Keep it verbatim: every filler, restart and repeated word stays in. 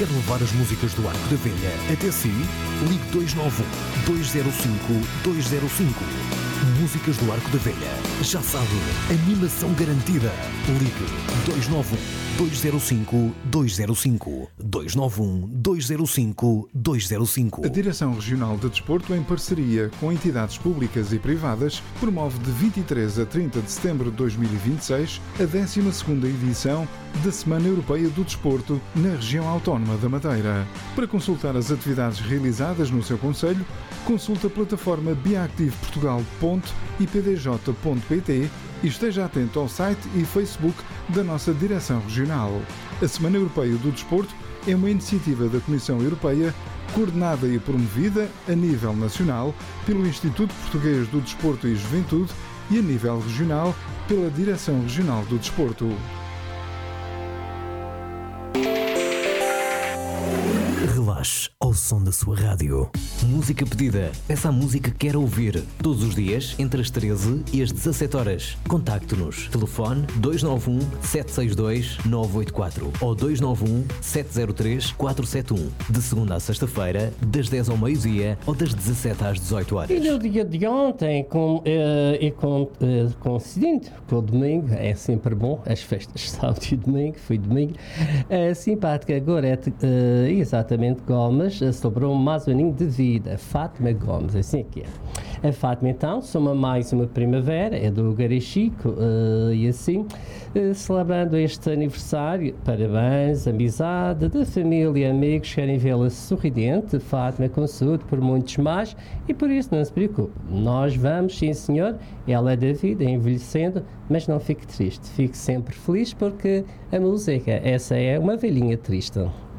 Quer levar as músicas do Arco da Velha até si? Ligue dois nove um, dois zero cinco, dois zero cinco. Músicas do Arco da Velha. Já sabe, animação garantida. Ligue dois nove um, dois zero cinco, dois zero cinco. dois nove um, dois zero cinco, dois zero cinco. A Direção Regional de Desporto, em parceria com entidades públicas e privadas, promove de vinte e três a trinta de setembro de dois mil e vinte e seis a décima segunda edição da Semana Europeia do Desporto na região autónoma da Madeira. Para consultar as atividades realizadas no seu concelho, consulte a plataforma biactive portugal ponto i p d j ponto p t e esteja atento ao site e Facebook da nossa Direção Regional. A Semana Europeia do Desporto é uma iniciativa da Comissão Europeia, coordenada e promovida a nível nacional pelo Instituto Português do Desporto e Juventude e a nível regional pela Direção Regional do Desporto. Relaxe ao som da sua rádio. Música pedida. Essa a música que quer ouvir. Todos os dias, entre as treze e as dezassete horas. Contacte-nos. Telefone dois nove um, sete seis dois, nove oito quatro ou dois nove um, sete zero três, quatro sete um. De segunda a sexta-feira, das dez ao meio-dia ou das dezassete às dezoito horas. E no dia de ontem, com, uh, e com, uh, coincidente com o domingo, é sempre bom, as festas de sábado e domingo, foi domingo, a simpática Gorete, uh, exatamente Gomes, sobrou mais um aninho de vida, Fátima Gomes, assim é que é. A Fátima, então, soma mais uma primavera, é do Garichico, uh, e assim, uh, celebrando este aniversário, parabéns, amizade, da família e amigos, querem vê-la sorridente, Fátima com saúde por muitos mais, e por isso não se preocupe, nós vamos, sim senhor, ela é da vida, é envelhecendo, mas não fique triste, fique sempre feliz, porque a música, essa é uma velhinha triste.